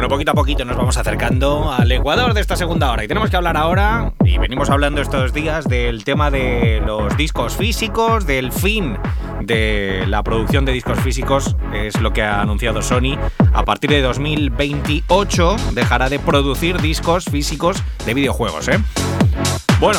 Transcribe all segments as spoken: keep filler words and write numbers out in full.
Bueno, poquito a poquito nos vamos acercando al Ecuador de esta segunda hora y tenemos que hablar ahora, y venimos hablando estos días, del tema de los discos físicos, del fin de la producción de discos físicos. Es lo que ha anunciado Sony. A partir de dos mil veintiocho dejará de producir discos físicos de videojuegos, ¿eh? Bueno,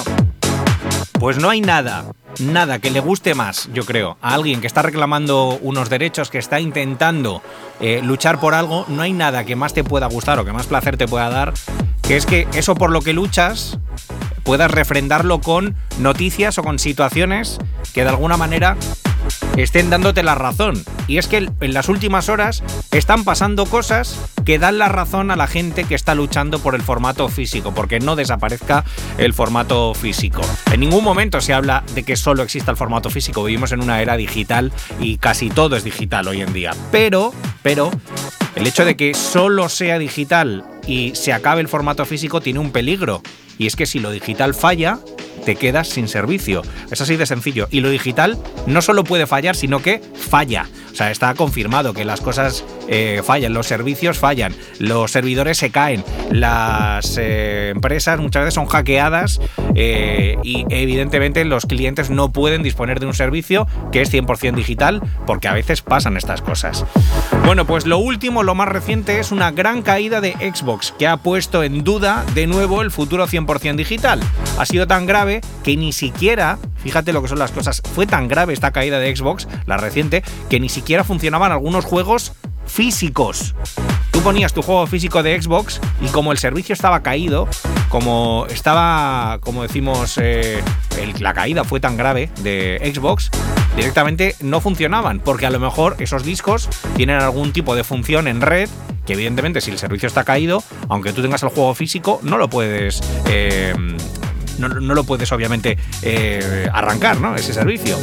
pues no hay nada, nada que le guste más, yo creo, a alguien que está reclamando unos derechos, que está intentando eh, luchar por algo. No hay nada que más te pueda gustar o que más placer te pueda dar, que es que eso por lo que luchas puedas refrendarlo con noticias o con situaciones que de alguna manera estén dándote la razón. Y es que en las últimas horas están pasando cosas que dan la razón a la gente que está luchando por el formato físico, porque no desaparezca el formato físico. En ningún momento se habla de que solo exista el formato físico. Vivimos en una era digital y casi todo es digital hoy en día. Pero, pero, el hecho de que solo sea digital y se acabe el formato físico tiene un peligro. Y es que si lo digital falla, te quedas sin servicio. Es así de sencillo. Y lo digital no solo puede fallar, sino que falla. O sea, está confirmado que las cosas eh, fallan, los servicios fallan, los servidores se caen, las eh, empresas muchas veces son hackeadas eh, y evidentemente los clientes no pueden disponer de un servicio que es cien por ciento digital, porque a veces pasan estas cosas. Bueno, pues lo último, lo más reciente, es una gran caída de Xbox, que ha puesto en duda de nuevo el futuro cien por ciento digital. Ha sido tan grave que ni siquiera, fíjate lo que son las cosas, fue tan grave esta caída de Xbox, la reciente, que ni siquiera funcionaban algunos juegos físicos. Tú ponías tu juego físico de Xbox y como el servicio estaba caído, como estaba, como decimos, eh, el, la caída fue tan grave de Xbox, directamente no funcionaban, porque a lo mejor esos discos tienen algún tipo de función en red que evidentemente si el servicio está caído, aunque tú tengas el juego físico, no lo puedes... Eh, No, no lo puedes obviamente eh, arrancar, ¿no? Ese servicio.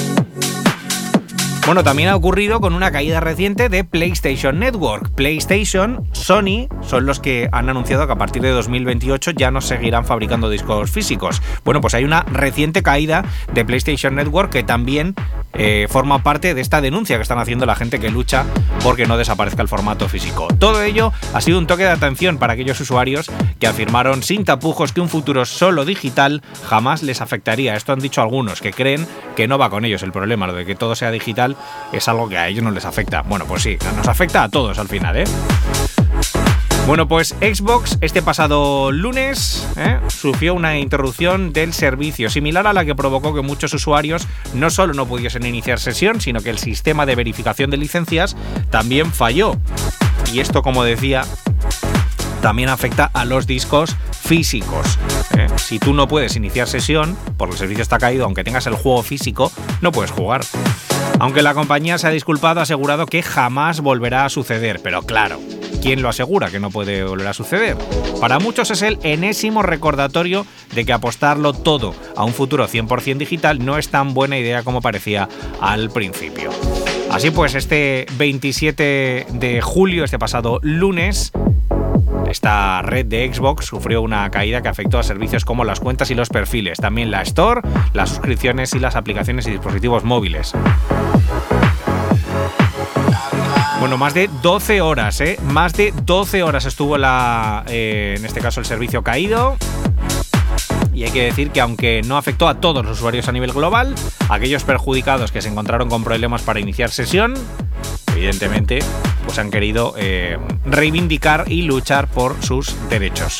Bueno, también ha ocurrido con una caída reciente de PlayStation Network. PlayStation, Sony son los que han anunciado que a partir de dos mil veintiocho ya no seguirán fabricando discos físicos. Bueno, pues hay una reciente caída de PlayStation Network que también eh, forma parte de esta denuncia que están haciendo la gente que lucha porque no desaparezca el formato físico. Todo ello ha sido un toque de atención para aquellos usuarios que afirmaron sin tapujos que un futuro solo digital jamás les afectaría. Esto han dicho algunos, que creen que no va con ellos el problema, lo de que todo sea digital es algo que a ellos no les afecta. Bueno, pues sí, nos afecta a todos al final, ¿eh? Bueno, pues Xbox este pasado lunes ¿eh? sufrió una interrupción del servicio similar a la que provocó que muchos usuarios no solo no pudiesen iniciar sesión, sino que el sistema de verificación de licencias también falló. Y esto, como decía, también afecta a los discos físicos. ¿eh? Si tú no puedes iniciar sesión porque el servicio está caído, aunque tengas el juego físico, no puedes jugar. Aunque la compañía se ha disculpado, ha asegurado que jamás volverá a suceder. Pero claro, ¿quién lo asegura que no puede volver a suceder? Para muchos es el enésimo recordatorio de que apostarlo todo a un futuro cien por ciento digital no es tan buena idea como parecía al principio. Así pues, este veintisiete de julio, este pasado lunes, esta red de Xbox sufrió una caída que afectó a servicios como las cuentas y los perfiles, también la Store, las suscripciones y las aplicaciones y dispositivos móviles. Bueno, más de doce horas, ¿eh? Más de doce horas estuvo la, eh, en este caso el servicio caído. Y hay que decir que aunque no afectó a todos los usuarios a nivel global, aquellos perjudicados que se encontraron con problemas para iniciar sesión, evidentemente, pues han querido eh, reivindicar y luchar por sus derechos.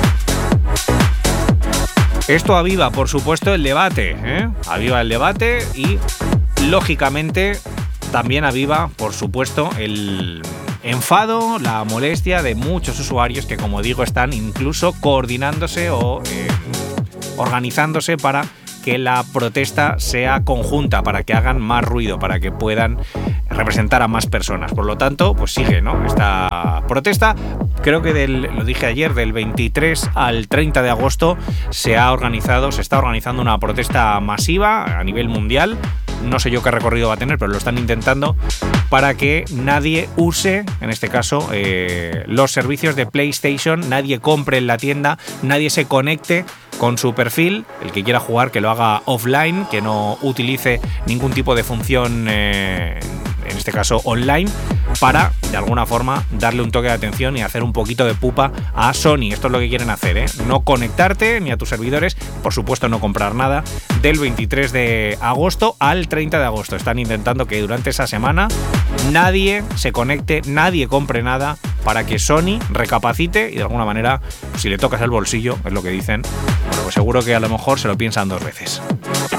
Esto aviva, por supuesto, el debate, ¿eh? Aviva el debate y, lógicamente, también aviva, por supuesto, el enfado, la molestia de muchos usuarios que, como digo, están incluso coordinándose o eh, organizándose para que la protesta sea conjunta, para que hagan más ruido, para que puedan representar a más personas. Por lo tanto, pues sigue, ¿no? Esta protesta, creo que del, lo dije ayer, del veintitrés al treinta de agosto se ha organizado, se está organizando una protesta masiva a nivel mundial. No sé yo qué recorrido va a tener, pero lo están intentando para que nadie use, en este caso, eh, los servicios de PlayStation, nadie compre en la tienda, nadie se conecte con su perfil, el que quiera jugar que lo haga offline, que no utilice ningún tipo de función eh, en este caso online, para de alguna forma darle un toque de atención y hacer un poquito de pupa a Sony. Esto es lo que quieren hacer, ¿eh? No conectarte ni a tus servidores, por supuesto no comprar nada, del veintitrés de agosto al treinta de agosto. Están intentando que durante esa semana nadie se conecte, nadie compre nada, para que Sony recapacite y de alguna manera, si le tocas el bolsillo, es lo que dicen, bueno, pues seguro que a lo mejor se lo piensan dos veces.